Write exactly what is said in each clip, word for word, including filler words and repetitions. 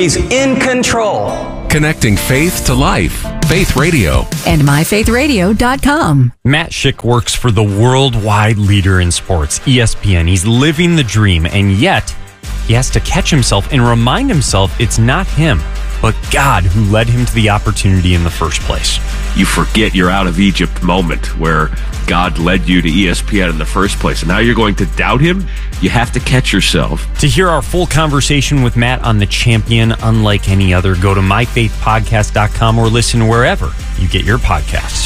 He's in control. Connecting faith to life. Faith Radio. And my faith radio dot com. Matt Schick works for the worldwide leader in sports, E S P N. He's living the dream, and yet he has to catch himself and remind himself it's not him, but God who led him to the opportunity in the first place. You forget your out of Egypt moment where God led you to E S P N in the first place, and now you're going to doubt him? You have to catch yourself. To hear our full conversation with Matt on the champion unlike any other, go to my faith podcast dot com or listen wherever you get your podcasts.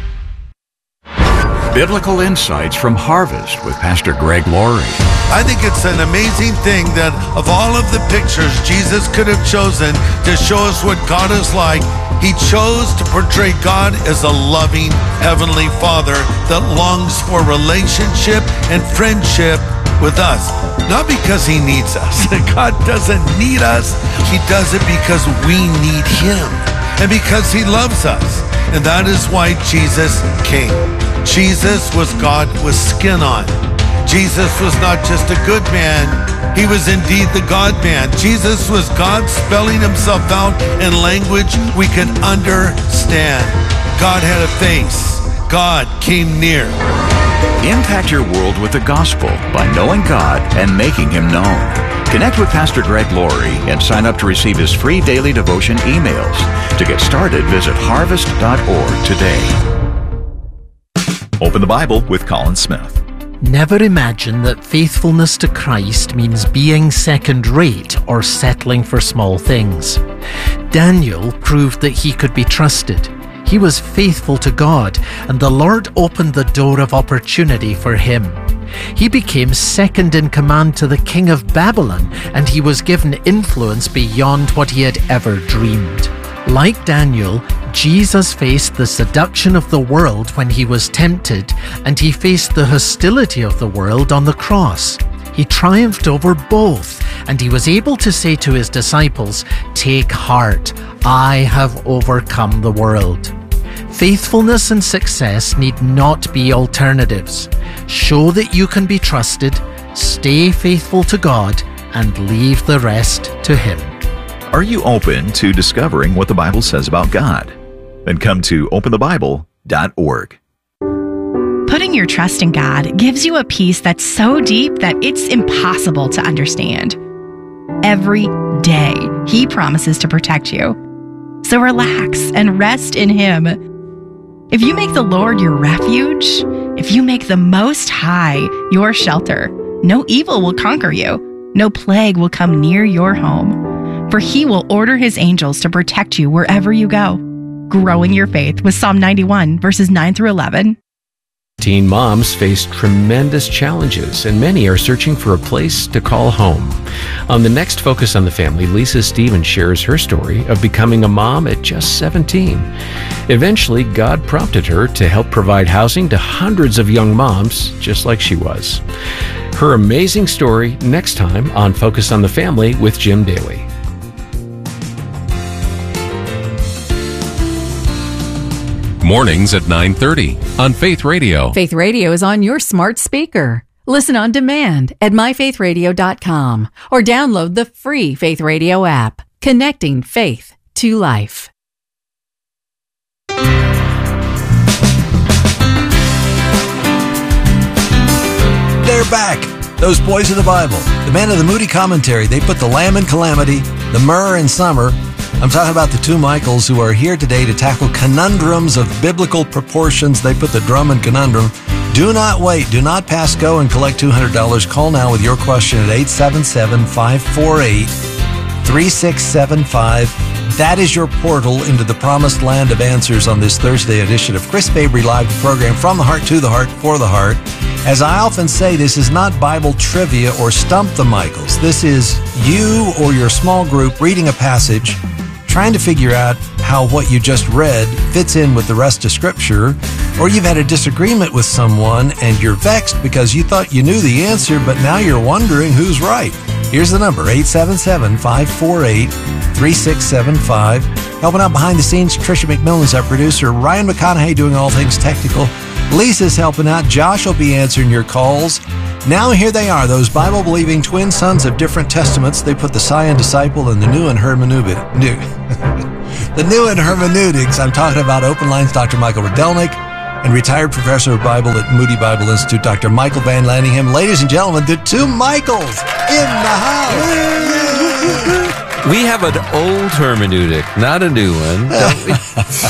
Biblical Insights from Harvest with Pastor Greg Laurie. I think it's an amazing thing that of all of the pictures Jesus could have chosen to show us what God is like, he chose to portray God as a loving Heavenly Father that longs for relationship and friendship with us. Not because he needs us. God doesn't need us. He does it because we need him and because he loves us. And that is why Jesus came. Jesus was God with skin on. Jesus was not just a good man. He was indeed the God-man. Jesus was God spelling himself out in language we could understand. God had a face. God came near. Impact your world with the gospel by knowing God and making him known. Connect with Pastor Greg Laurie and sign up to receive his free daily devotion emails. To get started, visit harvest dot org today. Open the Bible with Colin Smith. Never imagine that faithfulness to Christ means being second-rate or settling for small things. Daniel proved that he could be trusted. He was faithful to God, and the Lord opened the door of opportunity for him. He became second in command to the king of Babylon, and he was given influence beyond what he had ever dreamed. Like Daniel, Jesus faced the seduction of the world when he was tempted, and he faced the hostility of the world on the cross. He triumphed over both, and he was able to say to his disciples, "Take heart, I have overcome the world." Faithfulness and success need not be alternatives. Show that you can be trusted, stay faithful to God, and leave the rest to him. Are you open to discovering what the Bible says about God? Then come to open the bible dot org. Putting your trust in God gives you a peace that's so deep that it's impossible to understand. Every day, he promises to protect you. So relax and rest in him. If you make the Lord your refuge, if you make the Most High your shelter, no evil will conquer you, no plague will come near your home. For he will order his angels to protect you wherever you go. Growing your faith with Psalm ninety-one, verses nine through eleven. Teen moms face tremendous challenges, and many are searching for a place to call home. On the next Focus on the Family, Lisa Stevens shares her story of becoming a mom at just seventeen. Eventually, God prompted her to help provide housing to hundreds of young moms just like she was. Her amazing story next time on Focus on the Family with Jim Daly. Mornings at nine thirty on Faith Radio. Faith Radio is on your smart speaker. Listen on demand at my faith radio dot com or download the free Faith Radio app. Connecting faith to life. They're back. Those boys of the Bible. The men of the Moody Commentary. They put the lamb in calamity, the myrrh in summer. I'm talking about the two Michaels who are here today to tackle conundrums of biblical proportions. They put the drum in conundrum. Do not wait. Do not pass go and collect two hundred dollars. Call now with your question at eight seven seven, five four eight, three six seven five. That is your portal into the promised land of answers on this Thursday edition of Chris Mabry Live program, From the Heart to the Heart for the Heart. As I often say, this is not Bible trivia or Stump the Michaels. This is you or your small group reading a passage, trying to figure out how what you just read fits in with the rest of Scripture, or you've had a disagreement with someone and you're vexed because you thought you knew the answer, but now you're wondering who's right. Here's the number, eight seven seven, five four eight, three six seven five. Helping out behind the scenes, Tricia McMillan's our producer. Ryan McConaughey doing all things technical. Lisa's helping out. Josh will be answering your calls. Now here they are, those Bible-believing twin sons of different testaments. They put the Scion Disciple and the New in Hermeneutic. New. the New in Hermeneutics. I'm talking about Open Lines, Doctor Michael Rydelnik, and retired professor of Bible at Moody Bible Institute, Doctor Michael Van Lanningham. Ladies and gentlemen, the two Michaels in the house. We have an old hermeneutic, not a new one, don't we?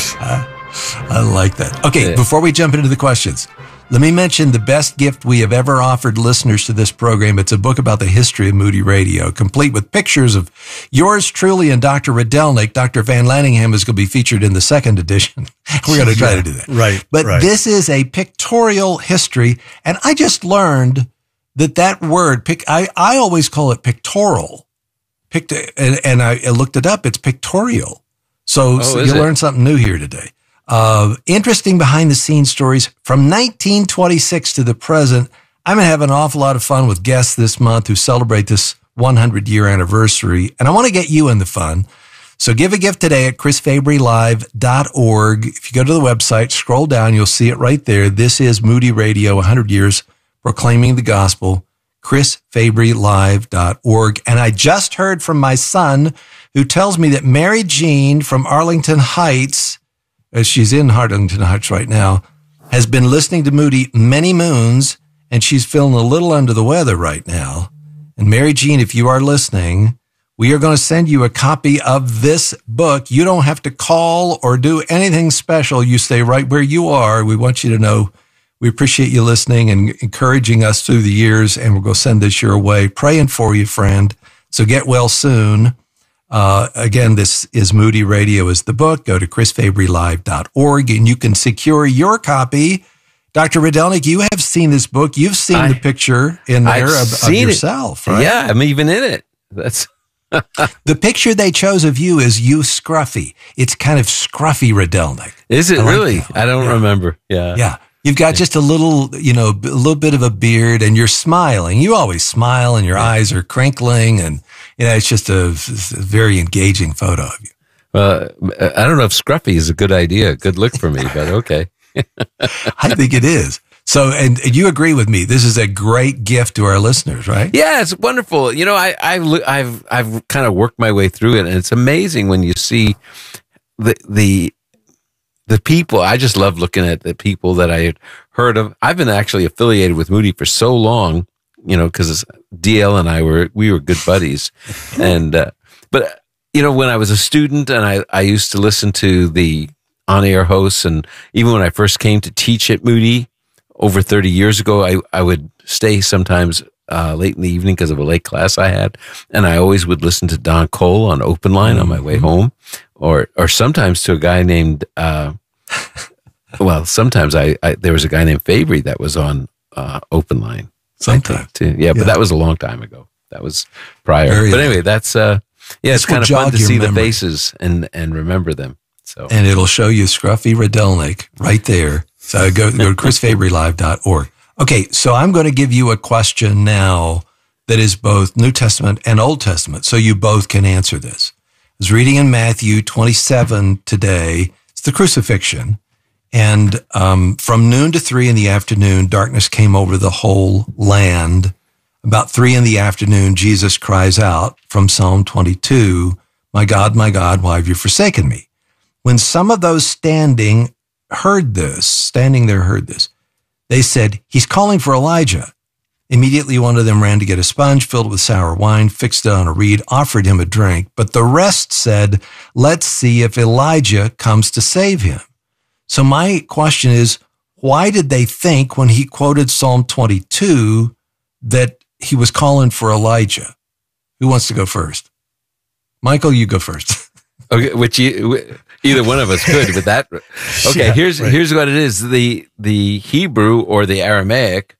I like that. Okay, yeah. Before we jump into the questions, let me mention the best gift we have ever offered listeners to this program. It's a book about the history of Moody Radio, complete with pictures of yours truly and Doctor Rydelnik. Doctor Van Lanningham is going to be featured in the second edition. We're going to try yeah, to do that. Right. But right. This is a pictorial history, and I just learned that that word, pic, I, I always call it pictorial. Pict, and, and I looked it up. It's pictorial. So, oh, so you learned something new here today. Uh, interesting behind-the-scenes stories from nineteen twenty-six to the present. I'm going to have an awful lot of fun with guests this month who celebrate this hundred-year anniversary, and I want to get you in the fun. So give a gift today at chris fabry live dot org. If you go to the website, scroll down, you'll see it right there. This is Moody Radio, one hundred years proclaiming the gospel, chris fabry live dot org. And I just heard from my son who tells me that Mary Jean from Arlington Heights, as she's in Arlington Heights right now, has been listening to Moody many moons, and she's feeling a little under the weather right now. And Mary Jean, if you are listening, we are going to send you a copy of this book. You don't have to call or do anything special. You stay right where you are. We want you to know we appreciate you listening and encouraging us through the years, and we're going to send this your way. Praying for you, friend. So get well soon. Uh, again, this is Moody Radio is the book. Go to chris fabry live dot org and you can secure your copy. Doctor Rydelnik, you have seen this book. You've seen I, the picture in there of, of yourself, it. right? Yeah, I'm even in it. That's the picture they chose of you is you scruffy. It's kind of scruffy Rydelnik. Is it I like really? that. I don't yeah. remember. Yeah. Yeah. You've got just a little, you know, a little bit of a beard, and you're smiling. You always smile, and your yeah. eyes are crinkling, and you know, it's just a, a very engaging photo of you. Well, I don't know if scruffy is a good idea, a good look for me, but okay. I think it is. So, and you agree with me? This is a great gift to our listeners, right? Yeah, it's wonderful. You know, I, I've I've I've kind of worked my way through it, and it's amazing when you see the the. The people, I just love looking at the people that I had heard of. I've been actually affiliated with Moody for so long, you know, because D L and I were, we were good buddies. And, uh, but, you know, when I was a student and I, I used to listen to the on-air hosts, and even when I first came to teach at Moody over thirty years ago, I, I would stay sometimes uh, late in the evening because of a late class I had. And I always would listen to Don Cole on Open Line mm-hmm. on my way home. Or, or sometimes to a guy named, uh, well, sometimes I, I, there was a guy named Fabry that was on, uh, Open Line. Sometimes. Too. Yeah, yeah, but that was a long time ago. That was prior. Very but anyway, that's, uh, yeah, it's kind of fun to see memory. the faces and, and remember them. So, and it'll show you Scruffy Rydelnik right there. So go, go to chris fabry live dot org. Okay. So I'm going to give you a question now that is both New Testament and Old Testament. So you both can answer this. I was reading in Matthew twenty-seven today. It's the crucifixion. And um, from noon to three in the afternoon, darkness came over the whole land. About three in the afternoon, Jesus cries out from Psalm twenty-two, "My God, my God, why have you forsaken me?" When some of those standing heard this, standing there heard this, they said, "He's calling for Elijah." Immediately one of them ran to get a sponge filled with sour wine, fixed it on a reed, offered him a drink. But the rest said, "Let's see if Elijah comes to save him." So my question is, why did they think when he quoted Psalm twenty-two that he was calling for Elijah? Who wants to go first? Michael, you go first. Okay, which you, either one of us could with that. Okay, yeah, here's right. here's what it is. The the Hebrew or the Aramaic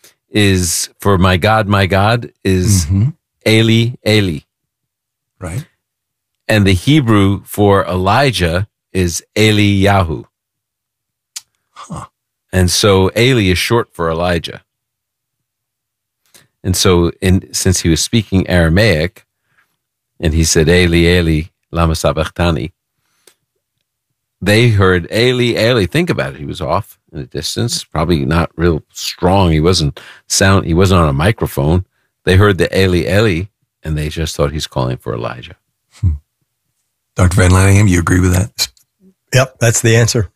is for "my God, my God" is mm-hmm. Eli, Eli. Right. And the Hebrew for Elijah is Eliyahu. Huh. And so Eli is short for Elijah. And so in since he was speaking Aramaic, and he said, "Eli, Eli, lama sabachthani," they heard Eli, Eli. Think about it. He was off in the distance, probably not real strong. He wasn't sound. He wasn't on a microphone. They heard the Eli, Eli, and they just thought he's calling for Elijah. Hmm. Doctor Van Lanningham, you agree with that? Yep, that's the answer.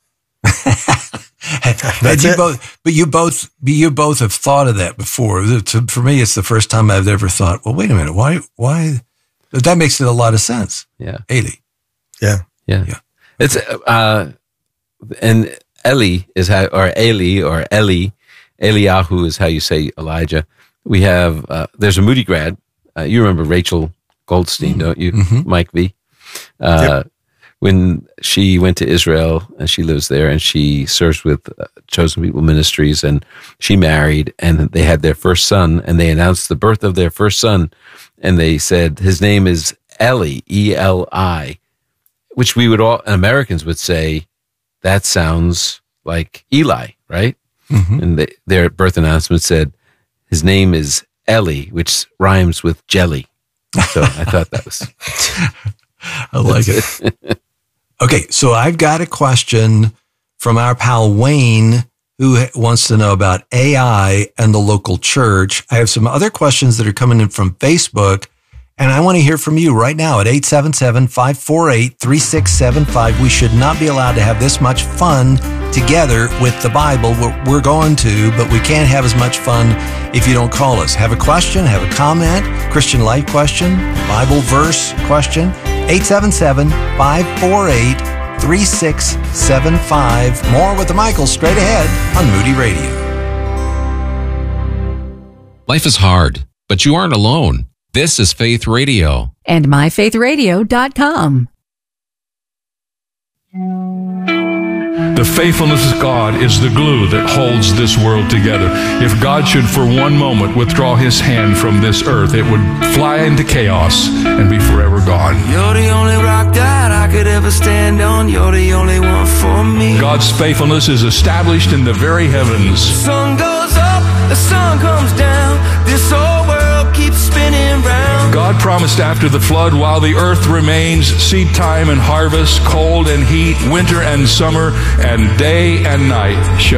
That's you both, but you both, you both have thought of that before. For me, it's the first time I've ever thought, well, wait a minute, why, why? That makes it a lot of sense. Yeah. Eli. Yeah. Yeah. Yeah. It's, uh, and Eli is how, or Eli, or Eli, Eliyahu is how you say Elijah. We have, uh, there's a Moody grad. Uh, you remember Rachel Goldstein, mm-hmm. don't you, mm-hmm. Mike V? Uh, yep. When she went to Israel, and she lives there, and she serves with uh, Chosen People Ministries, and she married, and they had their first son, and they announced the birth of their first son, and they said his name is Eli, E L I, which we would all, Americans would say, that sounds like Eli, right? Mm-hmm. And they, their birth announcement said his name is Eli, which rhymes with jelly. So I thought that was... I like it. Okay, so I've got a question from our pal Wayne, who wants to know about A I and the local church. I have some other questions that are coming in from Facebook, and I want to hear from you right now at eight seven seven, five four eight, three six seven five. We should not be allowed to have this much fun together with the Bible. We're, we're going to, but we can't have as much fun if you don't call us. Have a question, have a comment, Christian life question, Bible verse question, eight seven seven, five four eight, three six seven five. More with the Michaels straight ahead on Moody Radio. Life is hard, but you aren't alone. This is Faith Radio. And my faith radio dot com. The faithfulness of God is the glue that holds this world together. If God should for one moment withdraw his hand from this earth, it would fly into chaos and be forever gone. You're the only rock that I could ever stand on. You're the only one for me. God's faithfulness is established in the very heavens. The sun goes up, the sun comes down. This whole world keeps spinning round. God promised after the flood, while the earth remains, seed time and harvest, cold and heat, winter and summer, and day and night shall